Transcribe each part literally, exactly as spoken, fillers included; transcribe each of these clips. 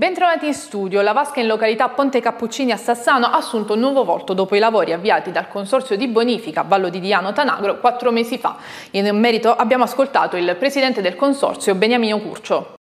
Bentrovati in studio. La vasca in località Ponte Cappuccini a Sassano ha assunto un nuovo volto dopo i lavori avviati dal Consorzio di Bonifica Vallo di Diano Tanagro quattro mesi fa. In merito abbiamo ascoltato il presidente del Consorzio, Beniamino Curcio.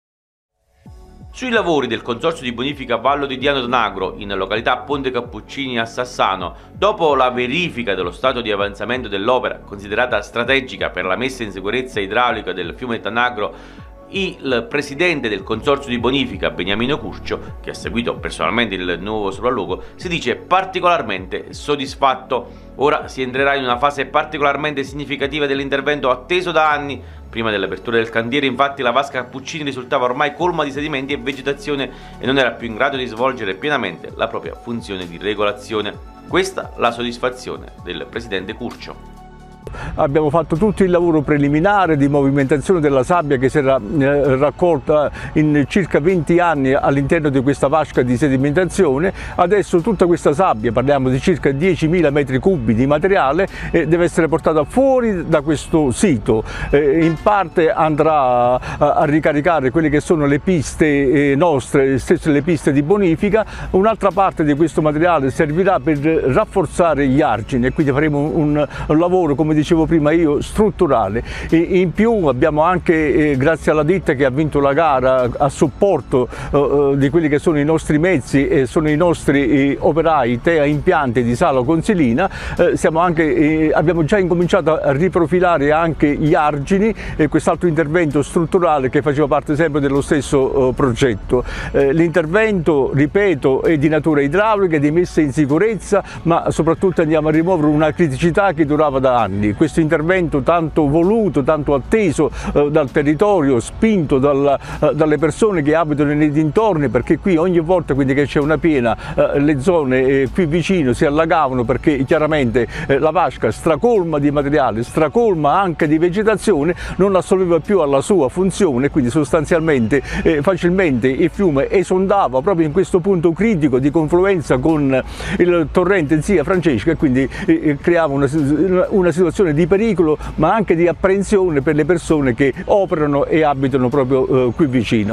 Sui lavori del Consorzio di Bonifica Vallo di Diano Tanagro in località Ponte Cappuccini a Sassano, dopo la verifica dello stato di avanzamento dell'opera considerata strategica per la messa in sicurezza idraulica del fiume Tanagro, il presidente del Consorzio di Bonifica, Beniamino Curcio, che ha seguito personalmente il nuovo sopralluogo, si dice particolarmente soddisfatto. Ora si entrerà in una fase particolarmente significativa dell'intervento atteso da anni. Prima dell'apertura del cantiere, infatti, la vasca Cappuccini risultava ormai colma di sedimenti e vegetazione e non era più in grado di svolgere pienamente la propria funzione di regolazione. Questa la soddisfazione del presidente Curcio. Abbiamo fatto tutto il lavoro preliminare di movimentazione della sabbia che si era eh, raccolta in circa venti anni all'interno di questa vasca di sedimentazione. Adesso tutta questa sabbia, parliamo di circa diecimila metri cubi di materiale, eh, deve essere portata fuori da questo sito. Eh, in parte andrà a, a ricaricare quelle che sono le piste eh, nostre, stesse le piste di bonifica. Un'altra parte di questo materiale servirà per rafforzare gli argini e quindi faremo un, un lavoro, come dicevo prima io, strutturale. E in più abbiamo anche, eh, grazie alla ditta che ha vinto la gara a supporto eh, di quelli che sono i nostri mezzi e sono i nostri eh, operai Tea Impianti di Salo Consilina, eh, siamo anche, eh, abbiamo già incominciato a riprofilare anche gli argini e quest'altro intervento strutturale che faceva parte sempre dello stesso eh, progetto. Eh, l'intervento, ripeto, è di natura idraulica, di messa in sicurezza, ma soprattutto andiamo a rimuovere una criticità che durava da anni. Questo intervento tanto voluto, tanto atteso eh, dal territorio, spinto dalla, eh, dalle persone che abitano nei dintorni, perché qui ogni volta quindi che c'è una piena eh, le zone eh, qui vicino si allagavano, perché chiaramente eh, la vasca stracolma di materiale, stracolma anche di vegetazione, non assolveva più alla sua funzione, quindi sostanzialmente eh, facilmente il fiume esondava proprio in questo punto critico di confluenza con il torrente Zia Francesca e quindi eh, creava una, una situazione di pericolo ma anche di apprensione per le persone che operano e abitano proprio eh, qui vicino.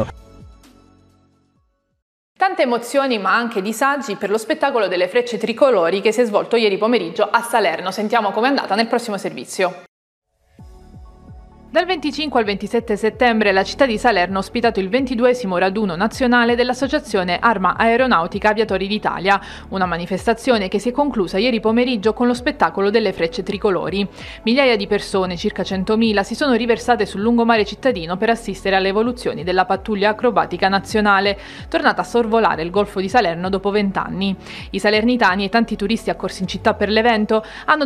Tante emozioni ma anche disagi per lo spettacolo delle frecce tricolori che si è svolto ieri pomeriggio a Salerno. Sentiamo com'è andata nel prossimo servizio. Dal venticinque al ventisette settembre la città di Salerno ha ospitato il ventiduesimo raduno nazionale dell'Associazione Arma Aeronautica Aviatori d'Italia, una manifestazione che si è conclusa ieri pomeriggio con lo spettacolo delle frecce tricolori. Migliaia di persone, circa centomila, si sono riversate sul lungomare cittadino per assistere alle evoluzioni della pattuglia acrobatica nazionale, tornata a sorvolare il Golfo di Salerno dopo vent'anni. I salernitani e tanti turisti accorsi in città per l'evento hanno